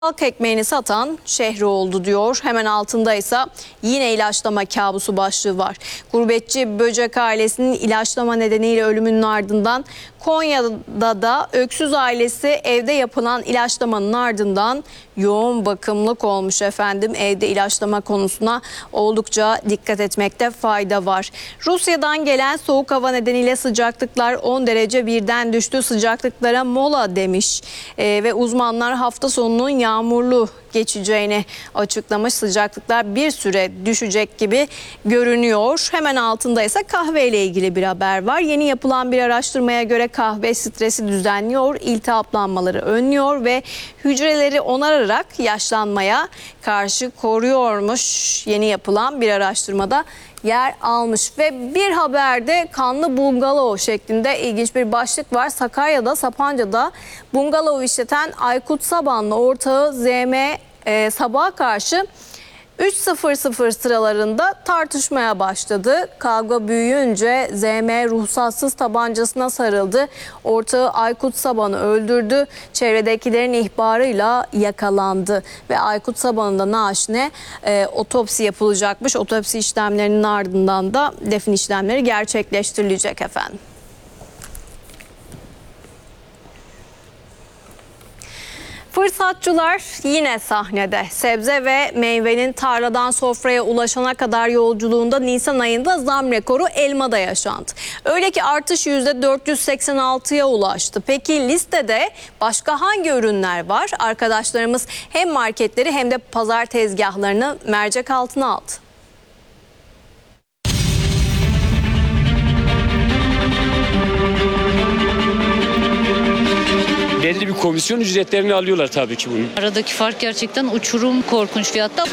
Halk ekmeğini satan şehri oldu diyor. Hemen altında ise yine ilaçlama kabusu başlığı var. Gurbetçi Böcek ailesinin ilaçlama nedeniyle ölümünün ardından Konya'da da Öksüz ailesi evde yapılan ilaçlamanın ardından yoğun bakımlık olmuş efendim. Evde ilaçlama konusuna oldukça dikkat etmekte fayda var. Rusya'dan gelen soğuk hava nedeniyle sıcaklıklar 10 derece birden düştü. Sıcaklıklara mola demiş ve uzmanlar hafta sonunun yağmurlu geçeceğini açıklamış. Sıcaklıklar bir süre düşecek gibi görünüyor. Hemen altında ise kahve ile ilgili bir haber var. Yeni yapılan bir araştırmaya göre kahve stresi düzenliyor, iltihaplanmaları önlüyor ve hücreleri onararak yaşlanmaya karşı koruyormuş. Yeni yapılan bir araştırmada yer almış ve bir haberde kanlı bungalov şeklinde ilginç bir başlık var. Sakarya'da, Sapanca'da bungalov işleten Aykut Saban'la ortağı ZM sabaha karşı 3.00 sıralarında tartışmaya başladı. Kavga büyüyünce ZM ruhsatsız tabancasına sarıldı. Ortağı Aykut Saban'ı öldürdü. Çevredekilerin ihbarıyla yakalandı. Ve Aykut Saban'ın da naaşine otopsi yapılacakmış. Otopsi işlemlerinin ardından da defin işlemleri gerçekleştirilecek efendim. Fırsatçılar yine sahnede. Sebze ve meyvenin tarladan sofraya ulaşana kadar yolculuğunda Nisan ayında zam rekoru elmada yaşandı. Öyle ki artış %486'ya ulaştı. Peki listede başka hangi ürünler var? Arkadaşlarımız hem marketleri hem de pazar tezgahlarını mercek altına aldı. Belli bir komisyon ücretlerini alıyorlar tabii ki bunun. Aradaki fark gerçekten uçurum, korkunç fiyatta.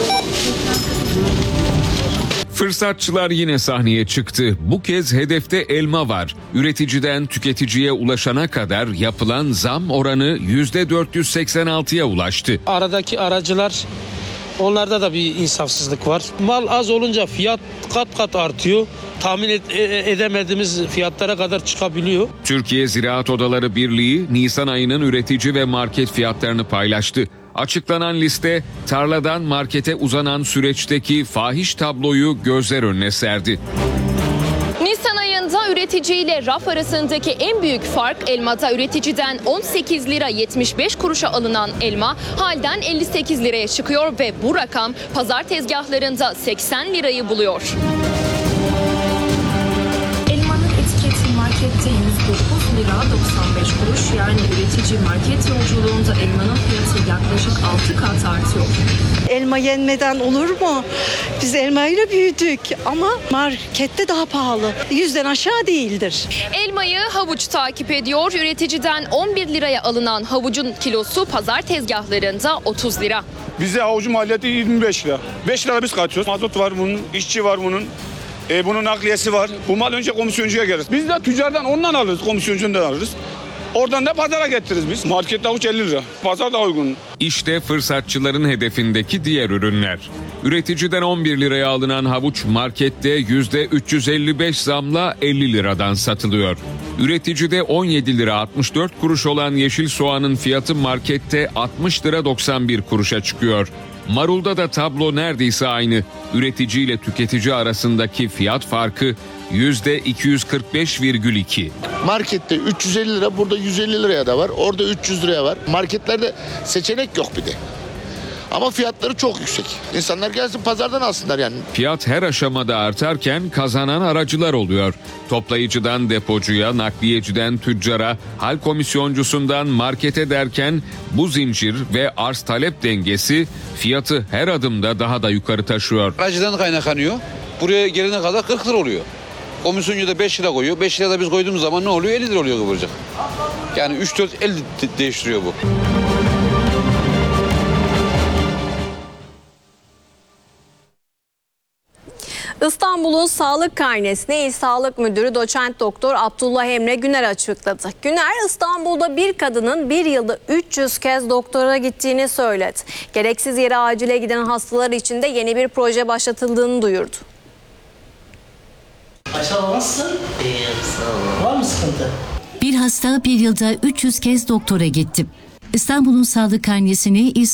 Fırsatçılar yine sahneye çıktı. Bu kez hedefte elma var. Üreticiden tüketiciye ulaşana kadar yapılan zam oranı %486'ya ulaştı. Aradaki aracılar, onlarda da bir insafsızlık var. Mal az olunca fiyat kat kat artıyor. Tahmin edemediğimiz fiyatlara kadar çıkabiliyor. Türkiye Ziraat Odaları Birliği Nisan ayının üretici ve market fiyatlarını paylaştı. Açıklanan liste tarladan markete uzanan süreçteki fahiş tabloyu gözler önüne serdi. Nisan ayında üretici ile raf arasındaki en büyük fark elmada üreticiden 18 lira 75 kuruşa alınan elma halden 58 liraya çıkıyor ve bu rakam pazar tezgahlarında 80 lirayı buluyor. Elmanın etiketi markette 109 lira 95 kuruş, yani üretici market yolculuğunda elmanın fiyatı yaklaşık 6 kat artıyor. Elma yenmeden olur mu? Biz elmayla büyüdük ama markette daha pahalı. 100'den aşağı değildir. Elmayı havuç takip ediyor. Üreticiden 11 liraya alınan havucun kilosu pazar tezgahlarında 30 lira. Bize havucu maliyeti 25 lira. 5 lira biz kaçıyoruz. Mazot var bunun, işçi var bunun. Bunun nakliyesi var. Bu mal önce komisyoncuya gelir. Biz de tüccardan ondan alırız, komisyoncudan alırız. Oradan da pazara getiririz biz. Markette havuç 50 lira. Pazar daha uygun. İşte fırsatçıların hedefindeki diğer ürünler. Üreticiden 11 liraya alınan havuç markette %355 zamla 50 liradan satılıyor. Üreticide 17 lira 64 kuruş olan yeşil soğanın fiyatı markette 60 lira 91 kuruşa çıkıyor. Marulda da tablo neredeyse aynı. Üretici ile tüketici arasındaki fiyat farkı %245,2. Markette 350 lira, burada 150 liraya da var, orada 300 liraya var. Marketlerde seçenek yok bir de. Ama fiyatları çok yüksek. İnsanlar gelsin pazardan alsınlar yani. Fiyat her aşamada artarken kazanan aracılar oluyor. Toplayıcıdan depocuya, nakliyeciden tüccara, hal komisyoncusundan markete derken bu zincir ve arz talep dengesi fiyatı her adımda daha da yukarı taşıyor. Aracıdan kaynaklanıyor. Buraya gelene kadar 40 lira oluyor. Komisyoncu da 5 lira koyuyor. 5 lira da biz koyduğumuz zaman ne oluyor? 50 lira oluyor kıvırcık. Yani 3-4 el değiştiriyor bu. İstanbul'un sağlık karnesini İl Sağlık Müdürü Doçent Doktor Abdullah Emre Güner açıkladı. Güner, İstanbul'da bir kadının bir yılda 300 kez doktora gittiğini söyledi. Gereksiz yere acile giden hastalar için de yeni bir proje başlatıldığını duyurdu. Aşağı nasılsın? İyiyim, sağ olun. Var mı sıkıntı? Bir hasta bir yılda 300 kez doktora gitti. İstanbul'un sağlık karnesini